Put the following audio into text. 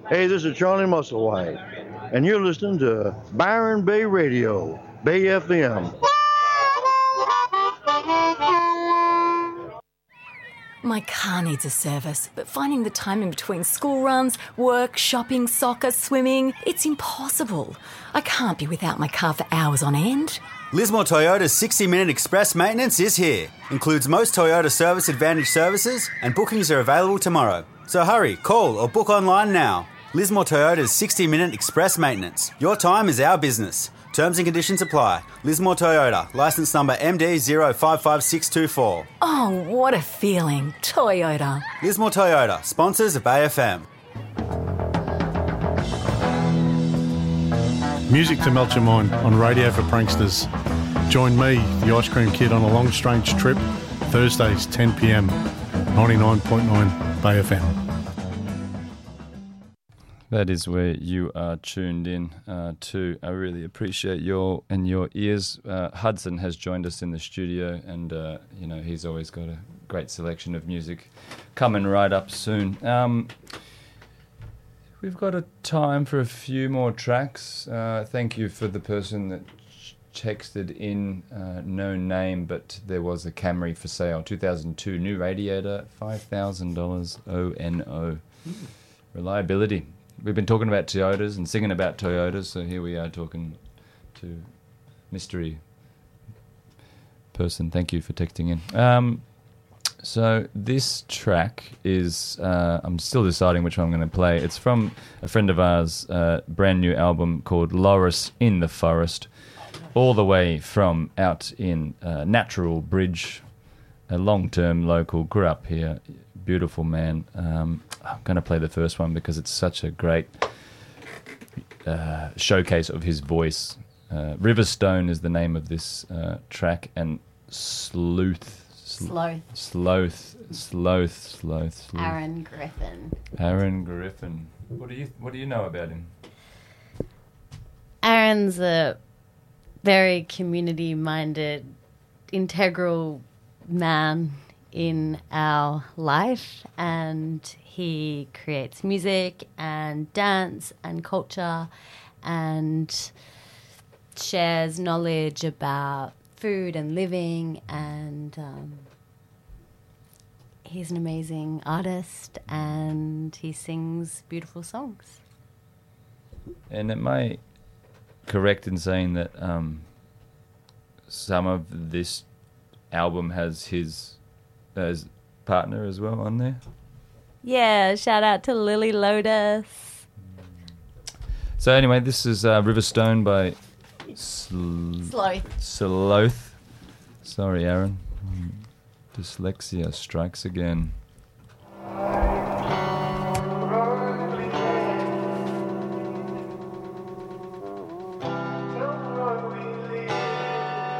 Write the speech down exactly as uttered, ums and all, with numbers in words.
Hey, this is Charlie Musselwhite, and you're listening to Byron Bay Radio, Bay F M. My car needs a service, but finding the time in between school runs, work, shopping, soccer, swimming, it's impossible. I can't be without my car for hours on end. Lismore Toyota's sixty minute express maintenance is here. Includes most Toyota Service Advantage services, and bookings are available tomorrow. So hurry, call or book online now. Lismore Toyota's sixty minute express maintenance. Your time is our business. Terms and conditions apply. Lismore Toyota, licence number M D zero five five six two four. Oh, what a feeling. Toyota. Lismore Toyota, sponsors of Bay F M. Music to melt your mind on Radio for Pranksters. Join me, the Ice Cream Kid, on a long strange trip, Thursdays, ten p m, ninety-nine point nine Bay F M. That is where you are tuned in uh, to. I really appreciate your and your ears. Uh, Hudson has joined us in the studio, and uh, you know he's always got a great selection of music coming right up soon. Um, we've got a time for a few more tracks. Uh, thank you for the person that ch- texted in, uh, no name, but there was a Camry for sale, two thousand two, new radiator, five thousand dollars O N O. Mm. Reliability. We've been talking about Toyotas and singing about Toyotas, so here we are talking to mystery person. Thank you for texting in. Um, so this track is, uh, I'm still deciding which one I'm going to play. It's from a friend of ours, uh, brand new album called Loris in the Forest, all the way from out in uh, Natural Bridge, a long-term local, grew up here. Beautiful man. Um, I'm going to play the first one because it's such a great uh, showcase of his voice. Uh, Riverstone is the name of this uh, track, and Sleuth. Sl- Sloth. Sloth. Sloth. Sloth. Sloth. Aaron Griffin. Aaron Griffin. What do you What do you know about him? Aaron's a very community-minded, integral man in our life, and he creates music and dance and culture and shares knowledge about food and living, and um, he's an amazing artist and he sings beautiful songs. And am I correct in saying that um, some of this album has his as partner as well on there? Yeah, shout out to Lily Lotus. So anyway, this is uh, Riverstone by Sl- Sloth. Sloth. Sorry, Aaron. Dyslexia strikes again.